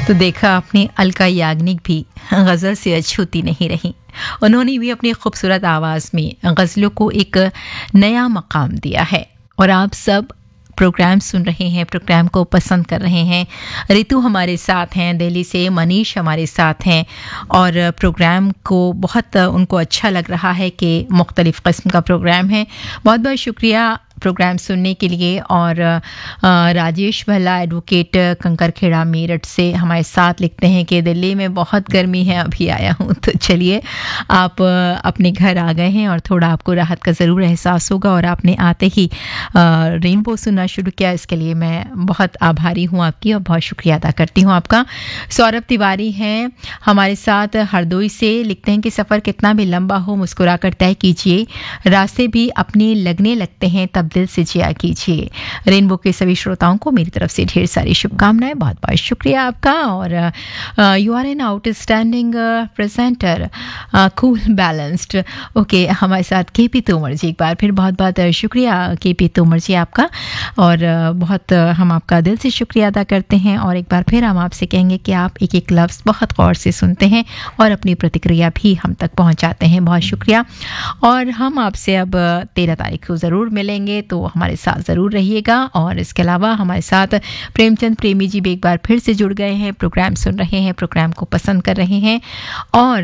तो देखा आपने, अलका याग्निक भी गज़ल से अछूती नहीं रही। उन्होंने भी अपनी खूबसूरत आवाज़ में गज़लों को एक नया मकाम दिया है। और आप सब प्रोग्राम सुन रहे हैं, प्रोग्राम को पसंद कर रहे हैं। रितु हमारे साथ हैं दिल्ली से, मनीष हमारे साथ हैं और प्रोग्राम को बहुत उनको अच्छा लग रहा है कि मुख्तलिफ़ किस्म का प्रोग्राम है। बहुत बहुत शुक्रिया प्रोग्राम सुनने के लिए। और राजेश भल्ला एडवोकेट कंकरखेड़ा मेरठ से हमारे साथ लिखते हैं कि दिल्ली में बहुत गर्मी है, अभी आया हूँ। तो चलिए, आप अपने घर आ गए हैं और थोड़ा आपको राहत का ज़रूर एहसास होगा और आपने आते ही रेनबो सुनना शुरू किया। इसके लिए मैं बहुत आभारी हूँ आपकी और बहुत शुक्रिया अदा करती हूँ आपका। सौरभ तिवारी हैं हमारे साथ हरदोई से, लिखते हैं कि सफ़र कितना भी लंबा हो मुस्कुरा कर तय कीजिए, रास्ते भी अपने लगने लगते हैं तब दिल से जिया कीजिए। रेनबो के सभी श्रोताओं को मेरी तरफ से ढेर सारी शुभकामनाएं। बहुत बहुत शुक्रिया आपका। और you are an outstanding presenter, cool balanced. Okay, हमारे साथ केपी तोमर जी, एक बार फिर बहुत बहुत शुक्रिया केपी तोमर जी आपका। और बहुत हम आपका दिल से शुक्रिया अदा करते हैं। और एक बार फिर हम आपसे कहेंगे कि आप एक एक लफ्ज़ बहुत गौर से सुनते हैं और अपनी प्रतिक्रिया भी हम तक पहुंचाते हैं। बहुत शुक्रिया। और हम आपसे अब 13 तारीख को ज़रूर मिलेंगे, तो हमारे साथ ज़रूर रहिएगा। और इसके अलावा हमारे साथ प्रेमचंद प्रेमी जी भी एक बार फिर से जुड़ गए हैं, प्रोग्राम सुन रहे हैं, प्रोग्राम को पसंद कर रहे हैं और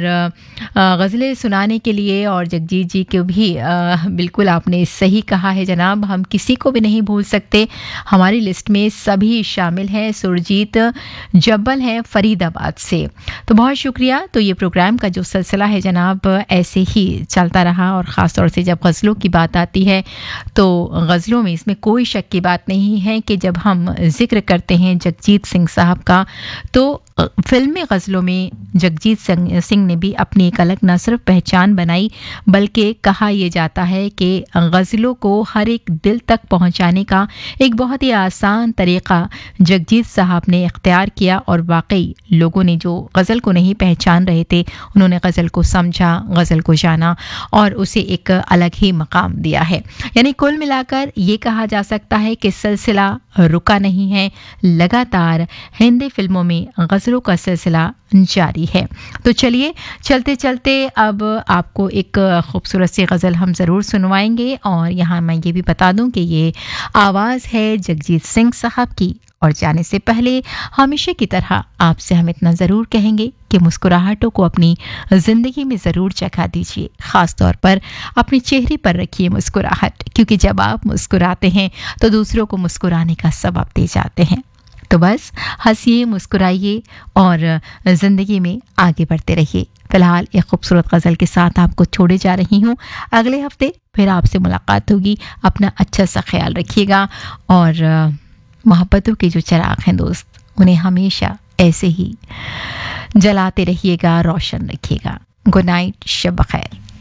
गज़लें सुनाने के लिए। और जगजीत जी को भी बिल्कुल आपने सही कहा है जनाब, हम किसी को भी नहीं भूल सकते, हमारी लिस्ट में सभी शामिल हैं। सुरजीत जब्बल हैं फरीदाबाद से, तो बहुत शुक्रिया। तो ये प्रोग्राम का जो सिलसिला है जनाब ऐसे ही चलता रहा। और ख़ास तौर से जब गज़लों की बात आती है तो गज़लों में इसमें कोई शक की बात नहीं है कि जब हम जिक्र करते हैं जगजीत सिंह साहब का, तो फिल्मी गज़लों में जगजीत सिंह ने भी अपनी एक अलग न सिर्फ पहचान बनाई, बल्कि कहा यह जाता है कि गज़लों को हर एक दिल तक पहुंचाने का एक बहुत ही आसान तरीक़ा जगजीत साहब ने इख्तियार किया। और वाकई लोगों ने जो गज़ल को नहीं पहचान रहे थे, उन्होंने गज़ल को समझा, गज़ल को जाना और उसे एक अलग ही मकाम दिया है। यानी कुल मिलाकर ये कहा जा सकता है कि सिलसिला रुका नहीं है, लगातार हिंदी फिल्मों में गज़लों का सिलसिला जारी है। तो चलिए, चलते चलते अब आपको एक खूबसूरत सी गज़ल हम ज़रूर सुनवाएंगे। और यहाँ मैं ये भी बता दूं कि ये आवाज़ है जगजीत सिंह साहब की। और जाने से पहले हमेशा की तरह आपसे हम इतना ज़रूर कहेंगे कि मुस्कुराहटों को अपनी ज़िंदगी में ज़रूर जगह दीजिए। ख़ास तौर पर अपने चेहरे पर रखिए मुस्कुराहट, क्योंकि जब आप मुस्कुराते हैं तो दूसरों को मुस्कुराने का सबब दे जाते हैं। तो बस हंसिए, मुस्कुराइए और ज़िंदगी में आगे बढ़ते रहिए। फ़िलहाल एक खूबसूरत गज़ल के साथ आपको छोड़े जा रही हूँ। अगले हफ्ते फिर आपसे मुलाकात होगी। अपना अच्छा सा ख्याल रखिएगा और मोहब्बतों के जो चिराग हैं दोस्त, उन्हें हमेशा ऐसे ही जलाते रहिएगा, रोशन रखिएगा। गुड नाइट, शब बखैर।